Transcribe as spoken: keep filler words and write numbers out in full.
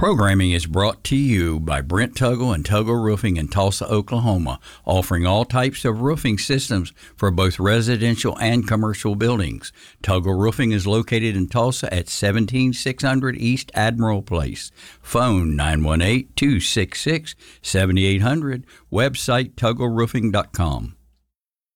Programming is brought to you by Brent Tuggle and Tuggle Roofing in Tulsa, Oklahoma, offering all types of roofing systems for both residential and commercial buildings. Tuggle Roofing is located in Tulsa at seventeen six hundred East Admiral Place. Phone nine one eight, two six six, seven eight zero zero. Website tuggle roofing dot com.